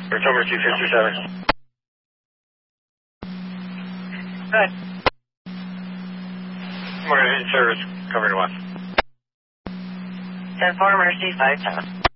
October 257. Good. Morning, service, covering west. 10-4, Mercy, 510.